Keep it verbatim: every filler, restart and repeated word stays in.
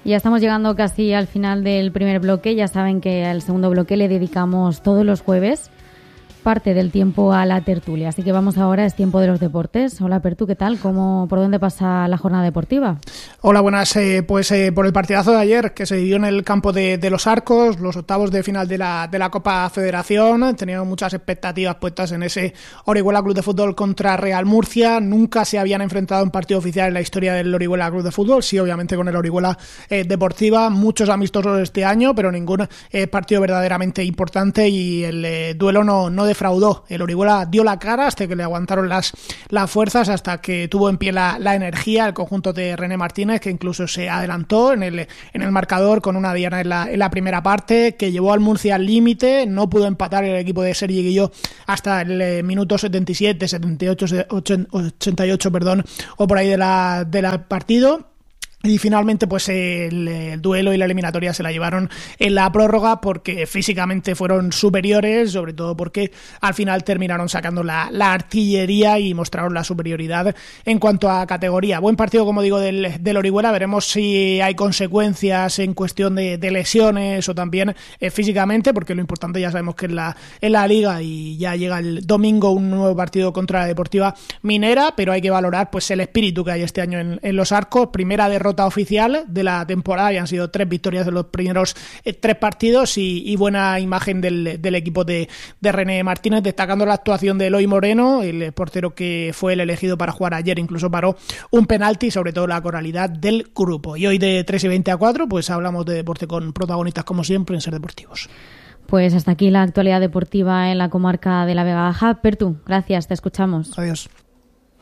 Ya estamos llegando casi al final del primer bloque. Ya saben que al segundo bloque le dedicamos todos los jueves parte del tiempo a la tertulia. Así que vamos ahora, es tiempo de los deportes. Hola Pertu, ¿qué tal? ¿Cómo, por dónde pasa la jornada deportiva? Hola, buenas. Eh, pues eh, por el partidazo de ayer que se vivió en el campo de, de Los Arcos, los octavos de final de la, de la Copa Federación. Teníamos muchas expectativas puestas en ese Orihuela Club de Fútbol contra Real Murcia. Nunca se habían enfrentado en partido oficial en la historia del Orihuela Club de Fútbol. Sí, obviamente con el Orihuela eh, Deportiva. Muchos amistosos este año, pero ningún eh, partido verdaderamente importante, y el eh, duelo no, no defraudó. El Orihuela dio la cara hasta que le aguantaron las, las fuerzas, hasta que tuvo en pie la, la energía el conjunto de René Martínez, que incluso se adelantó en el, en el marcador con una diana en la, en la primera parte, que llevó al Murcia al límite. No pudo empatar el equipo de Sergi Guilló hasta el eh, minuto setenta y siete, setenta y ocho, ochenta y ocho, perdón, o por ahí de la, de la partido. Y finalmente pues el, el duelo y la eliminatoria se la llevaron en la prórroga, porque físicamente fueron superiores, sobre todo porque al final terminaron sacando la, la artillería y mostraron la superioridad en cuanto a categoría. Buen partido, como digo, del, del Orihuela. Veremos si hay consecuencias en cuestión de, de lesiones o también eh, físicamente, porque lo importante ya sabemos que en la, en la Liga, y ya llega el domingo un nuevo partido contra la Deportiva Minera, pero hay que valorar pues el espíritu que hay este año en, en Los Arcos. Primera derrota oficial de la temporada, y han sido tres victorias de los primeros eh, tres partidos, y, y buena imagen del, del equipo de, de René Martínez, destacando la actuación de Eloy Moreno, el portero que fue el elegido para jugar ayer, incluso paró un penalti, y sobre todo la coralidad del grupo. Y hoy de tres y veinte a cuatro pues hablamos de deporte con protagonistas como siempre en Ser Deportivos. Pues hasta aquí la actualidad deportiva en la comarca de la Vega Baja. Pertu, gracias, te escuchamos. Adiós.